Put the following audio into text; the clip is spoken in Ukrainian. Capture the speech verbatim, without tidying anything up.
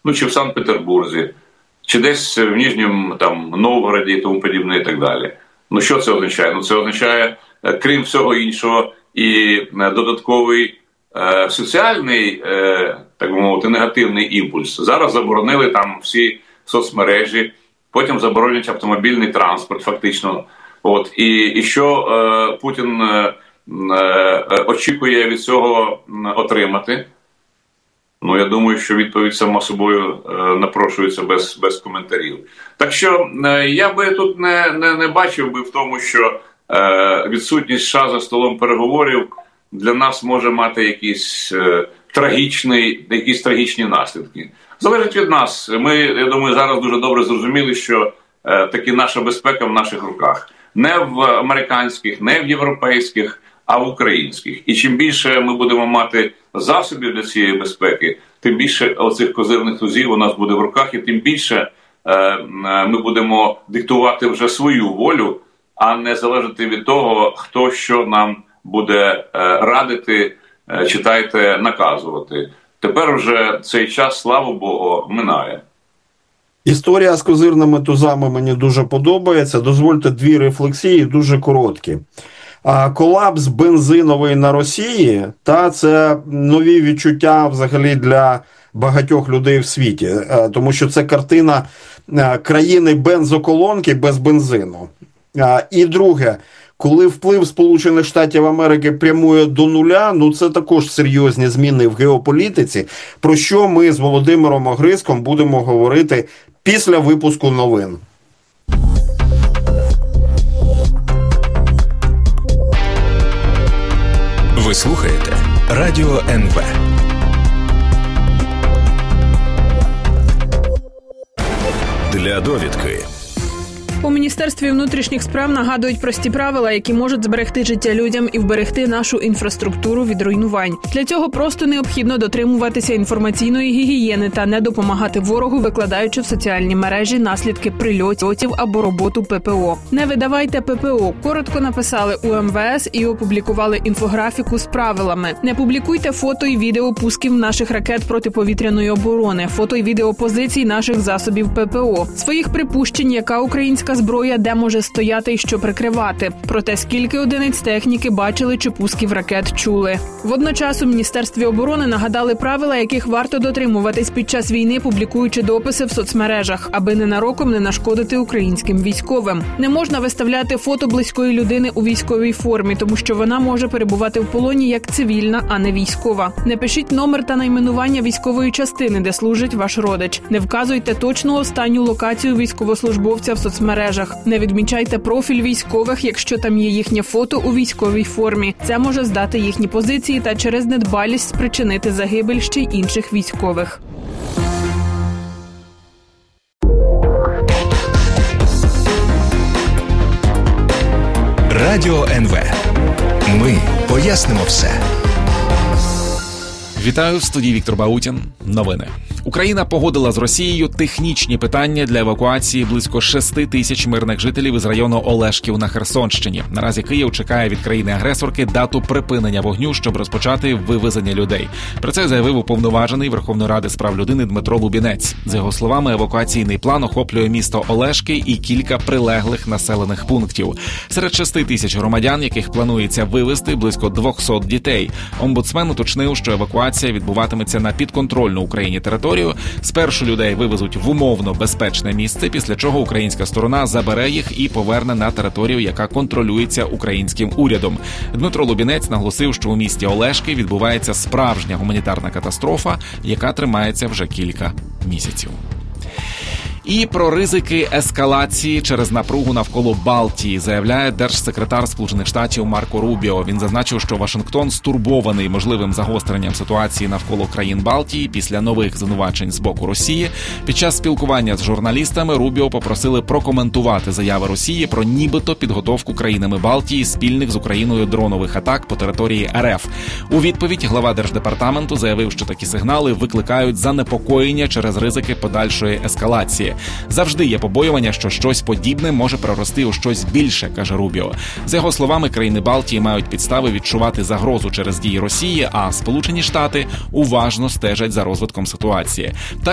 ну чи в Санкт-Петербурзі, чи десь в Ніжньому там Новгороді і тому подібне і так далі. Ну що це означає? Ну це означає, крім всього іншого, і додатковий е, соціальний, е, так би мовити, негативний імпульс. Зараз заборонили там всі соцмережі, потім заборонять автомобільний транспорт фактично. От, і, і що е, Путін е, е, очікує від цього отримати? Ну, я думаю, що відповідь сама собою е, напрошується без, без коментарів. Так що е, я би тут не, не, не бачив би в тому, що е, відсутність США за столом переговорів для нас може мати якісь, е, трагічний, якісь трагічні наслідки. Залежить від нас. Ми, я думаю, зараз дуже добре зрозуміли, що е, таки наша безпека в наших руках. Не в американських, не в європейських, а в українських. І чим більше ми будемо мати засобів для цієї безпеки, тим більше оцих козирних тузів у нас буде в руках, і тим більше е, ми будемо диктувати вже свою волю, а не залежати від того, хто що нам буде е, радити, е, читайте, наказувати. Тепер вже цей час, слава Богу, минає. Історія з козирними тузами мені дуже подобається. Дозвольте дві рефлексії, дуже короткі. А колапс бензиновий на Росії, та це нові відчуття взагалі для багатьох людей в світі, тому що це картина країни бензоколонки без бензину. І друге, коли вплив Сполучених Штатів Америки прямує до нуля, ну це також серйозні зміни в геополітиці, про що ми з Володимиром Огризком будемо говорити після випуску новин. Ви слухаєте Радіо ен ве. Для довідки. У Міністерстві внутрішніх справ нагадують прості правила, які можуть зберегти життя людям і вберегти нашу інфраструктуру від руйнувань. Для цього просто необхідно дотримуватися інформаційної гігієни та не допомагати ворогу, викладаючи в соціальні мережі наслідки прильотів або роботу пе пе о. Не видавайте пе пе о. Коротко написали у ем ве ес і опублікували інфографіку з правилами. Не публікуйте фото і відео пусків наших ракет протиповітряної оборони, фото і відео позицій наших засобів пе пе о. Своїх припущень, яка українська зброя де може стояти і що прикривати. Проте скільки одиниць техніки бачили чи пусків ракет чули. Водночас у Міністерстві оборони нагадали правила, яких варто дотримуватись під час війни, публікуючи дописи в соцмережах, аби ненароком не нашкодити українським військовим. Не можна виставляти фото близької людини у військовій формі, тому що вона може перебувати в полоні як цивільна, а не військова. Не пишіть номер та найменування військової частини, де служить ваш родич. Не вказуйте точну останню локацію військовослужбовця в соцмережах. Не відмічайте профіль військових, якщо там є їхнє фото у військовій формі. Це може здати їхні позиції та через недбалість спричинити загибель ще й інших військових. Радіо ен ве. Ми пояснимо все. Вітаю, в студії Віктор Баутін. Новини. Україна погодила з Росією технічні питання для евакуації близько шести тисяч мирних жителів із району Олешків на Херсонщині. Наразі Київ чекає від країни-агресорки дату припинення вогню, щоб розпочати вивезення людей. Про це заявив уповноважений Верховної Ради з прав людини Дмитро Лубінець. За його словами, евакуаційний план охоплює місто Олешки і кілька прилеглих населених пунктів. Серед шести тисяч громадян, яких планується вивезти, близько двісті дітей. Омбудсмен уточнив, що евакуація відбуватиметься на підконтрольну Україні територію. Спершу людей вивезуть в умовно безпечне місце, після чого українська сторона забере їх і поверне на територію, яка контролюється українським урядом. Дмитро Лубінець наголосив, що у місті Олешки відбувається справжня гуманітарна катастрофа, яка тримається вже кілька місяців. І про ризики ескалації через напругу навколо Балтії заявляє держсекретар Сполучених Штатів Марко Рубіо. Він зазначив, що Вашингтон стурбований можливим загостренням ситуації навколо країн Балтії після нових звинувачень з боку Росії. Під час спілкування з журналістами Рубіо попросили прокоментувати заяви Росії про нібито підготовку країнами Балтії спільних з Україною дронових атак по території ер еф. У відповідь глава Держдепартаменту заявив, що такі сигнали викликають занепокоєння через ризики подальшої ескалації. Завжди є побоювання, що щось подібне може перерости у щось більше, каже Рубіо. За його словами, країни Балтії мають підстави відчувати загрозу через дії Росії, а Сполучені Штати уважно стежать за розвитком ситуації.